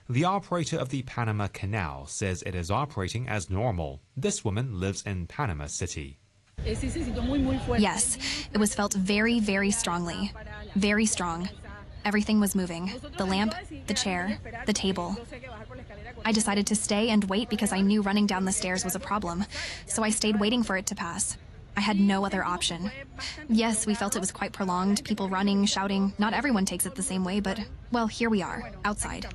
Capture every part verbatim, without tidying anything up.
The operator of the Panama Canal says it is operating as normal. This woman lives in Panama City. Yes, it was felt very, very strongly. Very strong. Everything was moving. The lamp, the chair, the table. I decided to stay and wait because I knew running down the stairs was a problem, so I stayed waiting for it to pass. I had no other option. Yes, we felt it was quite prolonged, people running, shouting. Not everyone takes it the same way, but, well, here we are, outside.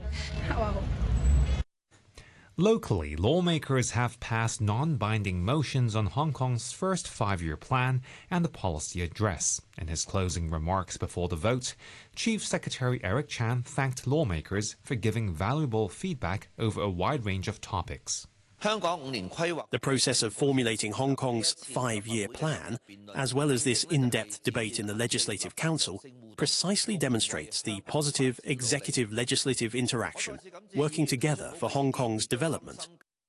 Locally, lawmakers have passed non-binding motions on Hong Kong's first five-year plan and the policy address. In his closing remarks before the vote, Chief Secretary Eric Chan thanked lawmakers for giving valuable feedback over a wide range of topics. The process of formulating Hong Kong's five-year plan, as well as this in-depth debate in the Legislative Council, precisely demonstrates the positive executive-legislative interaction, working together for Hong Kong's development.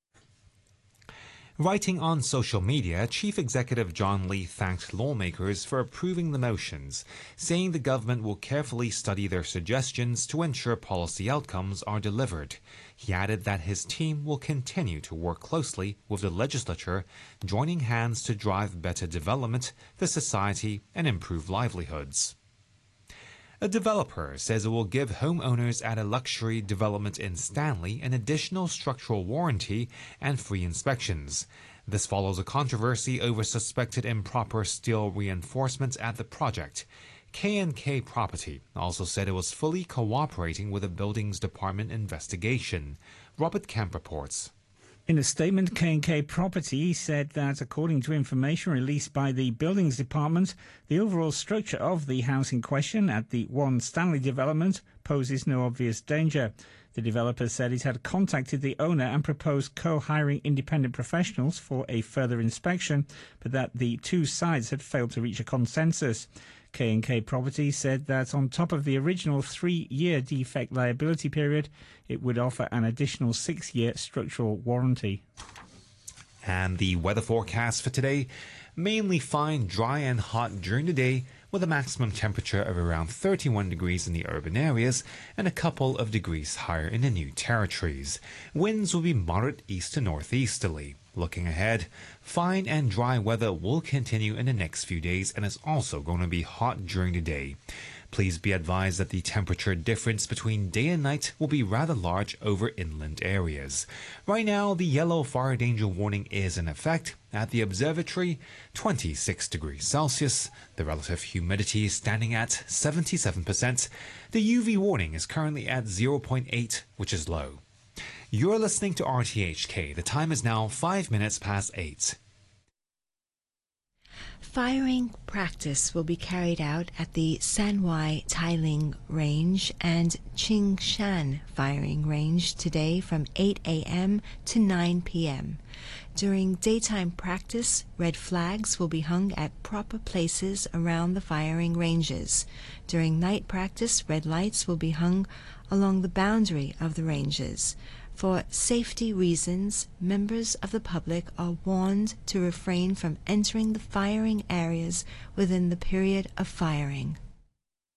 Writing on social media, Chief Executive John Lee thanked lawmakers for approving the motions, saying the government will carefully study their suggestions to ensure policy outcomes are delivered. He added that his team will continue to work closely with the legislature, joining hands to drive better development for society and improve livelihoods. A developer says it will give homeowners at a luxury development in Stanley an additional structural warranty and free inspections. This follows a controversy over suspected improper steel reinforcements at the project. K and K Property also said it was fully cooperating with the Buildings Department investigation. Robert Kemp reports. In a statement, K and K Property said that according to information released by the Buildings Department, the overall structure of the house in question at the One Stanley development poses no obvious danger. The developer said it had contacted the owner and proposed co-hiring independent professionals for a further inspection, but that the two sides had failed to reach a consensus. K and K Property said that on top of the original three-year defect liability period, it would offer an additional six-year structural warranty. And the weather forecast for today, mainly fine, dry and hot during the day, with a maximum temperature of around thirty-one degrees in the urban areas and a couple of degrees higher in the New Territories. Winds will be moderate east to northeasterly. Looking ahead, fine and dry weather will continue in the next few days and is also going to be hot during the day. Please be advised that the temperature difference between day and night will be rather large over inland areas. Right now, the yellow fire danger warning is in effect. At the observatory, twenty-six degrees Celsius. The relative humidity is standing at seventy-seven percent. The U V warning is currently at zero point eight, which is low. You're listening to R T H K. The time is now five minutes past eight. Firing practice will be carried out at the Sanwai Tailing Range and Qingshan Firing Range today from eight a m to nine p m During daytime practice, red flags will be hung at proper places around the firing ranges. During night practice, red lights will be hung along the boundary of the ranges. For safety reasons, members of the public are warned to refrain from entering the firing areas within the period of firing.